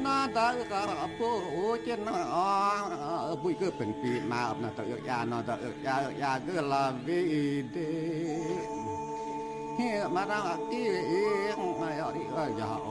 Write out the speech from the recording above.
nó ta có bố trên nó bụi cứ bình bị mà nó tự ra nó tự ra cứ là vì thế mà đang kia mà ở đi ở giờ